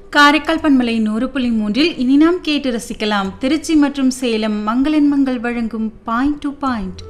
காரைக்கால் பண்பலை 100.3 இனி நாம் கேட்டு ரசிக்கலாம். திருச்சி மற்றும் சேலம் மங்களன் மங்கள் வழங்கும் பாயிண்ட் டு பாயிண்ட்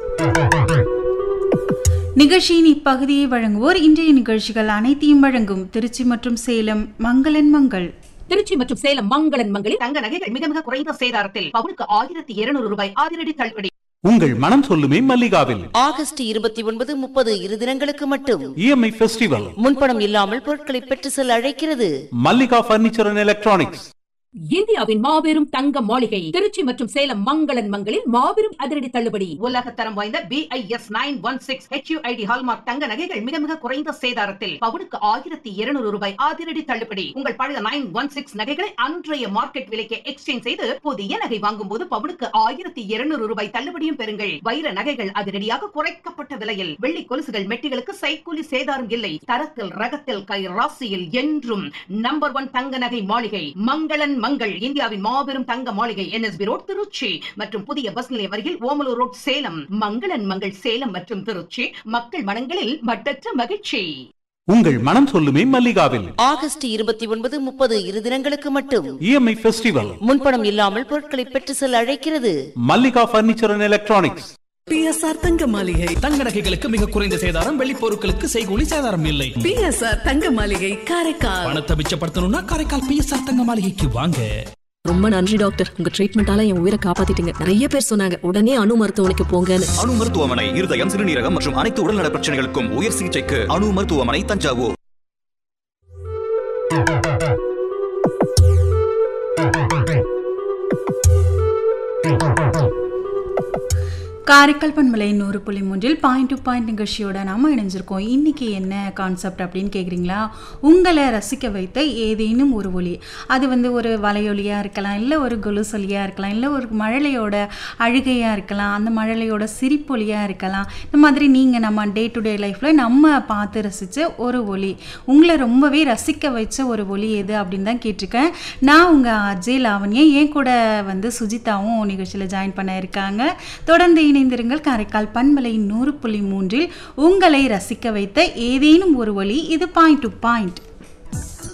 நிகழ்ச்சியின் இப்பகுதியை வழங்குவோர் இன்றைய நிகழ்ச்சிகள் அனைத்தையும் வழங்கும் திருச்சி மற்றும் சேலம் மங்களன் மங்கள். திருச்சி மற்றும் சேலம் மங்களன் மங்களில் தங்க நகைகள் மிக மிக குறைந்த சேதாரத்தில் பவுனுக்கு 1200 ரூபாய் அதிரடி தள்ளுபடி. உங்கள் மனம் சொல்லுமே மல்லிகாவில் ஆகஸ்ட் 29, 30 இரு தினங்களுக்கு மட்டும் இஎம்ஐ ஃபெஸ்டிவல். முன்பணம் இல்லாமல் பொருட்களை பெற்று செல்ல அழைக்கிறது மல்லிகா பர்னிச்சர் அண்ட் எலக்ட்ரானிக்ஸ். இந்தியாவின் மாபெரும் தங்க மாளிகை திருச்சி மற்றும் சேலம் மங்களன் மங்களில் மாபெரும் அதிரடி தள்ளுபடி. உலக தரம் வாய்ந்த BIS 916 HUID ஹால்மார்க் தங்க நகைகள் மிக மிக குறைந்த சேதாரத்தில் பவுனுக்கு 1200 ரூபாய் அதிரடி தள்ளுபடி. உங்கள் பழைய 916 நகைகளை அன்றைய மார்க்கெட் விலைக்கு எக்ஸ்சேஞ்ச் செய்து புதிய நகை வாங்கும் போது பவுனுக்கு 1200 ரூபாய் தள்ளுபடியும் பெறுங்கள். வைர நகைகள் அதிரடியாக குறைக்கப்பட்ட விலையில். வெள்ளி கொலுசுகள் மெட்டிகளுக்கு சைக்கூலி சேதாரம் இல்லை. தரத்தில் ரகத்தில் கை ராசியில் என்றும் நம்பர் 1 தங்க நகை மாளிகை மங்களன் மங்கள். இந்தியாவின் மாபெரும் தங்க மாளிகை NSB ரோட் திருச்சி மற்றும் புதிய பஸ் நிலையம் அருகில் ஓமலூர் ரோட் சேலம். மங்களன் மங்கள் சேலம் மற்றும் திருச்சி மக்கள் மனங்களில் மட்டற்ற மகிழ்ச்சி. உங்கள் மனம் சொல்லுமே மல்லிகாவில் ஆகஸ்ட் 29, 30 இரு தினங்களுக்கு மட்டும் இஎம்ஐ ஃபெஸ்டிவல். முன்பணம் இல்லாமல் பொருட்களை பெற்று செல்ல அழைக்கிறது Mallika furniture and electronics. PSR தங்க மாளிகை. தங்க நகைகளுக்கு மிக குறைந்த சேதாரம், வெள்ளி பொருட்களுக்கு செய்கூலி சேதாரம் இல்லை. PSR தங்க மாளிகை காரைக்கால். பணத்தை மிச்சப்படுத்தணும்னா காரைக்கால் PSR தங்க மாளிகைக்கு வாங்க. ரொம்ப நன்றி டாக்டர், உங்க ட்ரீட்மெண்டால என் உயிரை காப்பாத்திட்டீங்க. நிறைய பேர் சொன்னாங்க உடனே அணு மருத்துவமனைக்கு போங்கன்னு. அணு மருத்துவமனை இருதயம், சிறுநீரகம் மற்றும் அனைத்து உடல்நல பிரச்சனைகளுக்கும் உயர் சிகிச்சைக்கு அணு மருத்துவமனை தஞ்சாவூர். காரைக்கால் பண்பலை 100.3 பாயிண்ட் டு பாயிண்ட் நிகழ்ச்சியோட நாம இணைஞ்சிருக்கோம். இன்னைக்கு என்ன கான்செப்ட் அப்படின்னு கேட்குறீங்களா? உங்களை ரசிக்க வைத்த ஏதேனும் ஒரு ஒலி, அது ஒரு வலையொலியாக இருக்கலாம், இல்லை ஒரு கொலுசொலியாக இருக்கலாம், இல்லை ஒரு மழலையோட அழுகையாக இருக்கலாம், அந்த மழலையோட சிரிப்பொலியாக இருக்கலாம். இந்த மாதிரி நீங்கள் நம்ம டே டு டே லைஃப்பில் நம்ம பார்த்து ரசித்த ஒரு ஒலி, உங்களை ரொம்பவே ரசிக்க வச்ச ஒரு ஒலி எது அப்படின்னு தான் கேட்டிருக்கேன். நான் உங்கள் அஜய் லாவண்யா, என் கூட சுஜிதாவும் நிகழ்ச்சியில் ஜாயின் பண்ண இருக்காங்க. தொடர்ந்து இணைந்திருங்கள். காரைக்கால் பண்பலை 100.3 உங்களை ரசிக்க வைத்த ஏதேனும் ஒரு ஒலி. இது பாயிண்ட் டு பாயிண்ட்.